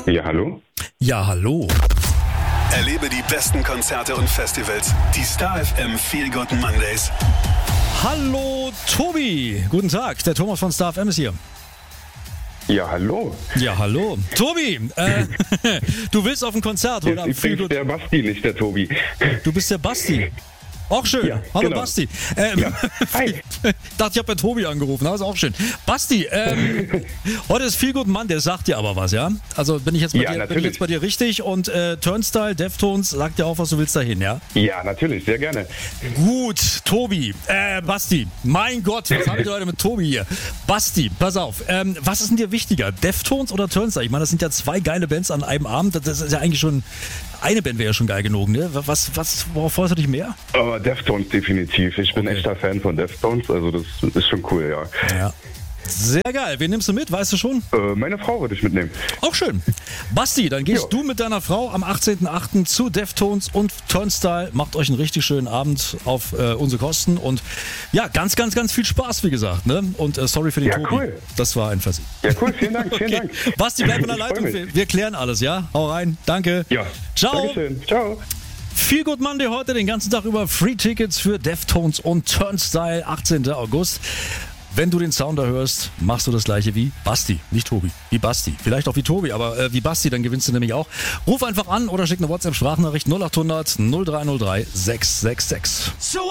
Ja, hallo? Ja, hallo. Erlebe die besten Konzerte und Festivals. Die Star FM Feel Good Mondays. Hallo, Tobi. Guten Tag, der Thomas von Star FM ist hier. Ja, hallo. Ja, hallo. Tobi, du willst auf ein Konzert, oder? Ich bin der Basti, nicht der Tobi. Du bist der Basti. Auch schön. Ja, Hallo genau. Basti. Ja. Hi. Dachte, ich habe bei Tobi angerufen, das ist auch schön. Basti, heute ist Feel Good Monday, sagt dir aber was, ja? Also bin ich jetzt bei dir richtig und Turnstile, Deftones, sag dir auch, was du willst dahin, ja? Ja, natürlich, sehr gerne. Gut, Tobi, Basti, mein Gott, was habe ich heute mit Tobi hier? Basti, pass auf, was ist denn dir wichtiger, Deftones oder Turnstile? Ich meine, das sind ja zwei geile Bands an einem Abend, das ist ja eigentlich schon, eine Band wäre ja schon geil genug, ne? Worauf freust du dich mehr? Deftones definitiv. Ich bin echter Fan von Deftones, also das ist schon cool, ja. Ja. Sehr geil. Wen nimmst du mit? Weißt du schon? Meine Frau würde ich mitnehmen. Auch schön. Basti, dann gehst du mit deiner Frau am 18.08. zu Deftones und Turnstile. Macht euch einen richtig schönen Abend auf unsere Kosten. Und ja, ganz, ganz, ganz viel Spaß, wie gesagt. Ne? Und sorry für den Tobi. Cool. Das war ein Versehen. Ja, cool. Vielen Dank, vielen Dank. Basti, bleib in der Leitung. Wir klären alles, ja? Hau rein. Danke. Ja. Ciao. Dankeschön. Ciao. Feel Good Monday heute, den ganzen Tag über Free Tickets für Deftones und Turnstile, 18. August. Wenn du den Sounder hörst, machst du das gleiche wie Basti, nicht Tobi, wie Basti. Vielleicht auch wie Tobi, aber wie Basti, dann gewinnst du nämlich auch. Ruf einfach an oder schick eine WhatsApp-Sprachnachricht 0800 0303 666.